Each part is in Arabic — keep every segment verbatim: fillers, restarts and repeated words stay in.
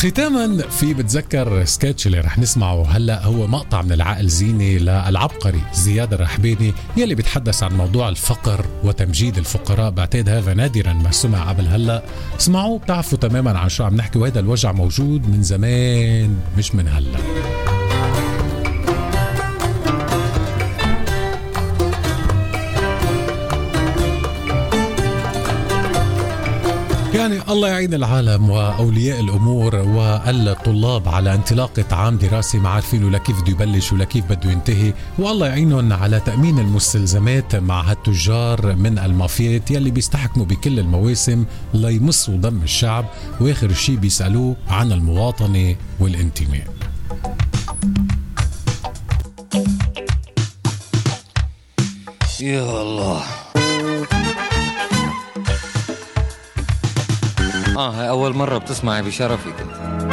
ختاما في بتذكر سكتش اللي رح نسمعه هلأ هو مقطع من العقل زيني للعبقري زياد الرحباني يلي بيتحدث عن موضوع الفقر وتمجيد الفقراء. بعتقد هذا نادرا ما سمع قبل هلأ، اسمعوه بتعرفوا تماما عن شو عم نحكي، وهذا الوجع موجود من زمان مش من هلأ. يعني الله يعين العالم وأولياء الأمور والطلاب على انطلاقة عام دراسي ما عارفين ولا كيف بده يبلش ولا كيف بده ينتهي، والله يعينهم على تأمين المستلزمات مع هالتجار من المافيات يلي بيستحكموا بكل المواسم ليمصوا دم الشعب، وآخر شي بيسألوه عن المواطنة والانتماء. يا الله. اه هاي اول مرة بتسمعي بشرفك انت.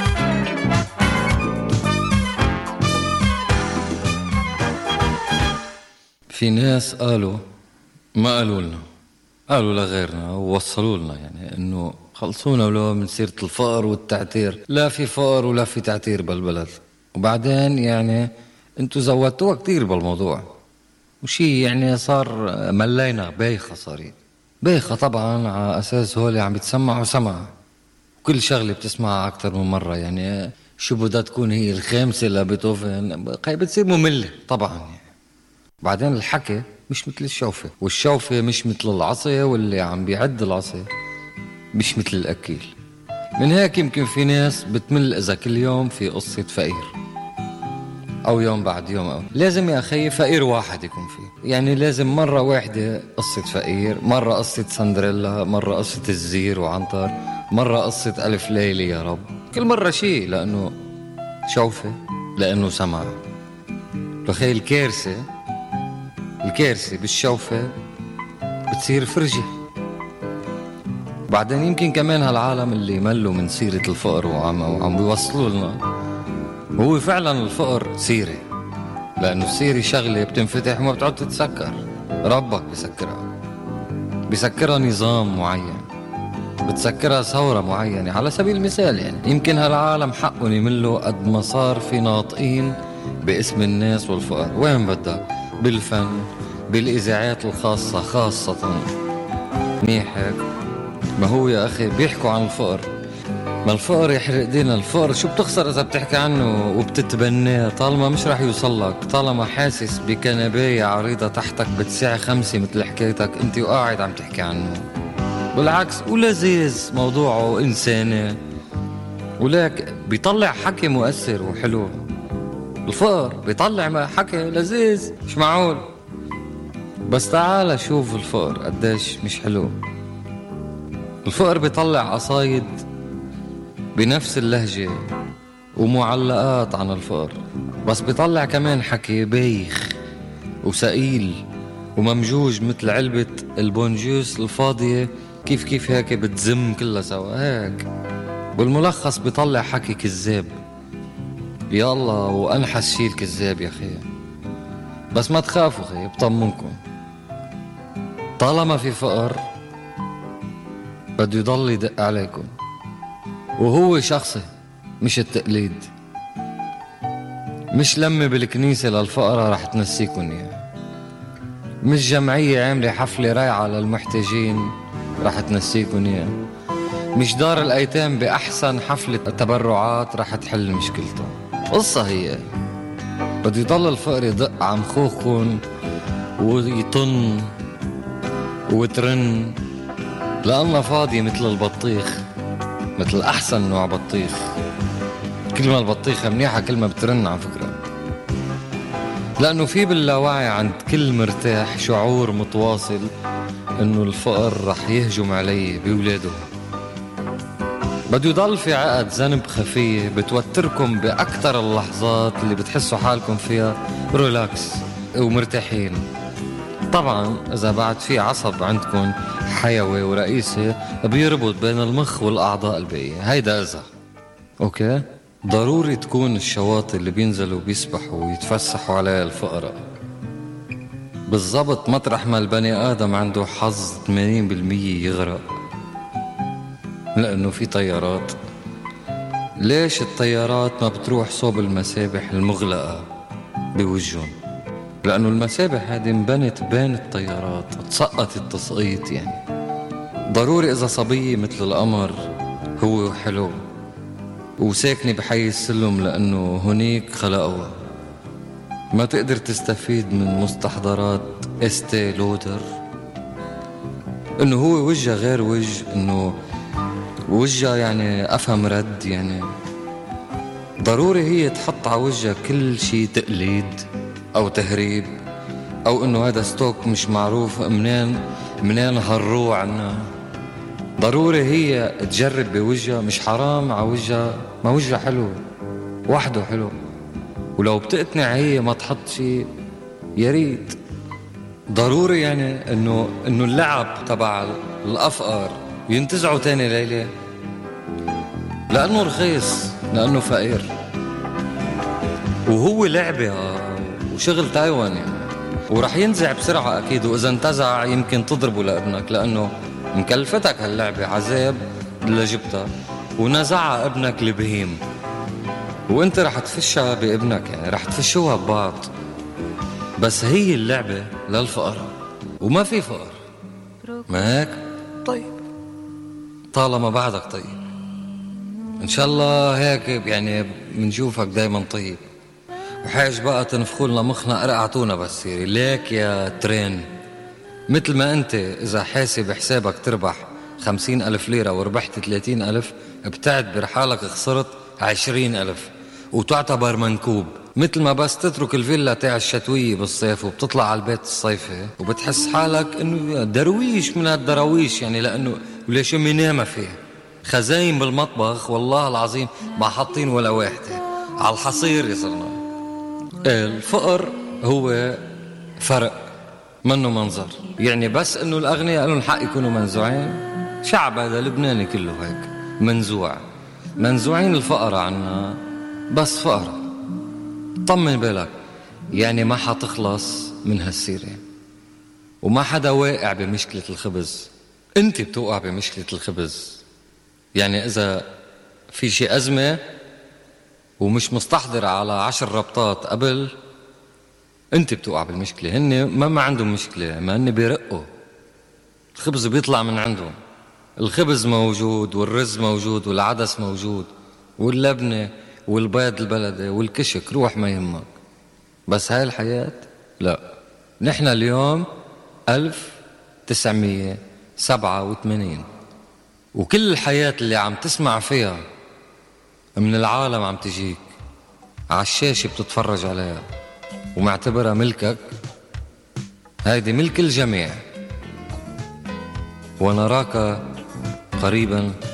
في ناس قالوا، ما قالوا لنا، قالوا لغيرنا ووصلوا لنا يعني انه خلصونا ولو من سيرة الفقر والتعتير، لا في فقر ولا في تعتير بالبلد. وبعدين يعني انتوا زودتوها كتير بالموضوع، وشي يعني صار ملينا بايخة، صارت بايخة طبعا على أساس هولي عم بتسمعوا سمع كل شغلة بتسمعها أكتر من مرة. يعني شو بدها تكون هي الخامسة لبيتهوفن، هي بتصير مملة طبعا يعني. بعدين الحكي مش مثل الشوفة، والشوفة مش مثل العصي، واللي عم بيعد العصي مش مثل الأكيل. من هيك يمكن في ناس بتمل إذا كل يوم في قصة فقير أو يوم بعد يوم. أو لازم يا أخي فقير واحد يكون فيه، يعني لازم مرة واحدة قصة فقير، مرة قصة سندريلا، مرة قصة الزير وعنتر، مرة قصة ألف ليلة يا رب، كل مرة شيء، لأنه شوفة، لأنه سمع. بخي الكارثة الكارثة بالشوفة بتصير فرجة. بعدين يمكن كمان هالعالم اللي ملوا من سيرة الفقر وعم, وعم بيوصلوا لنا، هو فعلا الفقر سيرة، لأنه السيرة شغلة بتنفتح وما بتعود تتسكر، ربك بيسكرها، بيسكرها نظام معين، بتسكرها ثورة معينة. على سبيل المثال يعني يمكن هالعالم حقهم يملوا قد ما صار في ناطقين باسم الناس والفقر. وين بدك؟ بالفن، بالإذاعات الخاصة خاصة. منيحك ما هو يا أخي بيحكوا عن الفقر، ما الفقر يحرق دينا. الفقر شو بتخسر إذا بتحكي عنه وبتتبناه؟ طالما مش رح يوصلك، طالما حاسس بكنباية عريضة تحتك بتسع خمسة مثل حكايتك انت وقاعد عم تحكي عنه. بالعكس ولذيذ موضوعه إنساني، ولك بيطلع حكي مؤثر وحلو. الفقر بيطلع حكي لذيذ مش معقول. بس تعال شوف الفقر قديش مش حلو. الفقر بيطلع قصايد بنفس اللهجة ومعلقات عن الفقر، بس بيطلع كمان حكي بايخ وسئيل وممجوج مثل علبة البونجوس الفاضية، كيف كيف هيك بتزم كلها سوا هيك. بالملخص بيطلع حكي كذاب. يا الله وأنحس شي الكذاب يا أخي. بس ما تخافوا خي، بطمنكم طالما في فقر بده يضل يدق عليكم، وهو شخصي مش التقليد. مش لمة بالكنيسة للفقراء رح تنسيكم اياه، مش جمعية عاملة حفلة رايعة للمحتاجين رح تنسيكم اياه، مش دار الأيتام بأحسن حفلة تبرعات رح تحل مشكلته. قصة هي بده يضل الفقر يدق عم خوخكن ويطن وترن، لأنه فاضي مثل البطيخ، مثل أحسن نوع بطيخ. كل ما البطيخة منيحة كل ما بترن على فكرة، لأنه في باللاوعي عند كل مرتاح شعور متواصل إنه الفقر رح يهجم عليه بولاده. بده يضل في عقد ذنب خفية بتوتركم بأكتر اللحظات اللي بتحسوا حالكم فيها ريلاكس ومرتاحين. طبعا إذا بعد في عصب عندكم حيوي ورئيسي بيربط بين المخ والأعضاء الباقية، هيدا إذا أوكي. ضروري تكون الشواطئ اللي بينزلوا بيسبحوا ويتفسحوا عليها الفقراء بالضبط مطرح ما البني آدم عنده حظ ثمانين بالمية يغرق، لأنه في طيارات ليش الطيارات ما بتروح صوب المسابح المغلقة بوجهن؟ لأنه المسابح هذه انبنت بين الطيارات، تسقطت التسقيط يعني. ضروري إذا صبية مثل القمر هو حلو وساكنة بحي السلم لأنه هنيك خلقوها، ما تقدر تستفيد من مستحضرات استي لودر، إنه هو وجه غير وجه، إنه وجه يعني أفهم رد يعني. ضروري هي تحط على وجهها كل شي تقليد أو تهريب أو إنه هذا ستوك مش معروف منين منين هالروع عنا. ضروري هي تجرب بوجهها، مش حرام على وجهها، ما وجهها حلو وحده حلو، ولو بتقتنع هي ما تحط شي يا ريت. ضروري يعني إنه إنه اللعب تبع الأفقر ينتزعوا تاني ليلة لأنه رخيص، لأنه فقير، وهو لعبة وشغل تايوان يعني، ورح ينزع بسرعة أكيد. وإذا انتزع يمكن تضربه لابنك لأنه مكلفتك هاللعبة عذاب اللي جبتها، ونزعها ابنك البهيم، وانت رح تفشها بابنك يعني، رح تفشوها ببعض. بس هي اللعبة للفقر، وما في فقر، ما هيك؟ طيب طالما بعدك طيب ان شاء الله هيك يعني منشوفك دايما طيب. وحاج بقى تنفخولنا مخنا قرقعتونا بس سيري ليك يا ترين. مثل ما انت اذا حاسب حسابك تربح خمسين الف ليرة وربحت ثلاثين الف، بتعتبر حالك خسرت عشرين الف وتعتبر منكوب. مثل ما بس تترك الفيلا تاع الشتوية بالصيف وبتطلع على البيت الصيفي وبتحس حالك انه درويش من هالدراويش يعني، لانه وليش امي نايمة فيه خزاين بالمطبخ والله العظيم ما حاطين ولا واحدة على الحصير يصيرنا. الفقر هو فرق منه منظر يعني، بس انه الاغنياء لهم الحق يكونوا منزوعين. شعب هذا لبناني كله هيك منزوع، منزوعين الفقراء عنا، بس فقراء. طمن بالك يعني ما حتخلص من هالسيرة، وما حدا واقع بمشكلة الخبز، انت بتوقع بمشكلة الخبز. يعني اذا في شي ازمة ومش مستحضر على عشر ربطات قبل، انت بتوقع بالمشكلة. هن ما ما عندهم مشكلة، ما هن بيرقوا، الخبز بيطلع من عندهم. الخبز موجود والرز موجود والعدس موجود واللبنة والبيض البلدي والكشك، روح ما يهمك. بس هاي الحياة لا. نحن اليوم ألف تسعمية سبعة وثمانين، وكل الحياة اللي عم تسمع فيها من العالم عم تجيك على الشاشة بتتفرج عليها ومعتبرها ملكك. هيدي ملك الجميع، ونراك قريبا